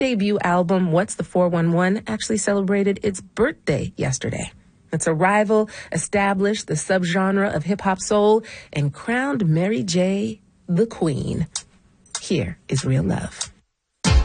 debut album, What's the 411, actually celebrated its birthday yesterday. Its arrival established the subgenre of hip-hop soul and crowned Mary J. the Queen. Here is Real Love.